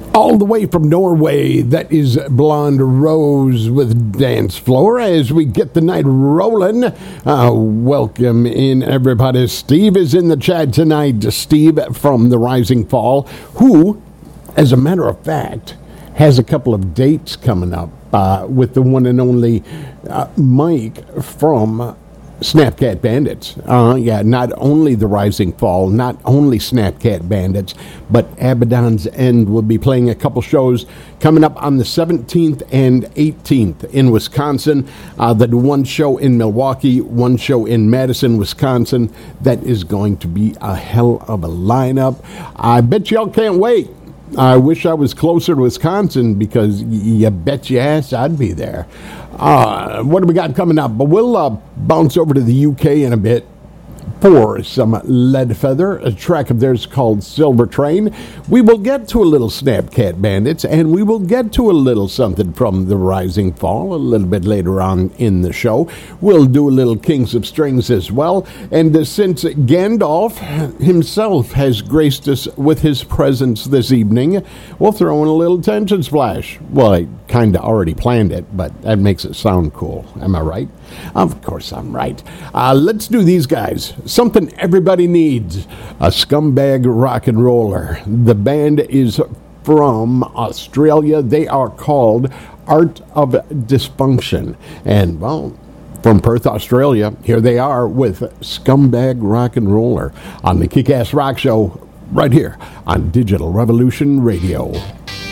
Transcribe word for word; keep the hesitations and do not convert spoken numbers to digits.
All the way from Norway, that is Blonde Rose with Dance Floor as we get the night rolling. Uh, welcome in, everybody. Steve is in the chat tonight. Steve from The Rising Fall, who, as a matter of fact, has a couple of dates coming up uh, with the one and only uh, Mike from Snapcat Bandits. Uh, yeah, not only The Rising Fall, not only Snapcat Bandits, but Abaddon's End will be playing a couple shows coming up on the seventeenth and eighteenth in Wisconsin. Uh, the one show in Milwaukee, one show in Madison, Wisconsin. That is going to be a hell of a lineup. I bet y'all can't wait. I wish I was closer to Wisconsin because y- you bet your ass I'd be there. Uh, what do we got coming up? But we'll uh, bounce over to the U K in a bit for some Lead Feather. A track of theirs called Silver Train. We will get to a little Snapcat Bandits, and we will get to a little something from The Rising Fall a little bit later on in the show. We'll do a little Kings of Strings as well. And uh, since Gandalf himself has graced us with his presence this evening, we'll throw in a little Tension Splash. Well, I kind of already planned it, but that makes it sound cool. Am I right? Of course I'm right. Uh, let's do these guys. Something everybody needs. A scumbag rock and roller. The band is from Australia. They are called Art of Dysfunction. And, well, from Perth, Australia, here they are with Scumbag Rock and Roller on the Kick-Ass Rock Show right here on Digital Revolution Radio.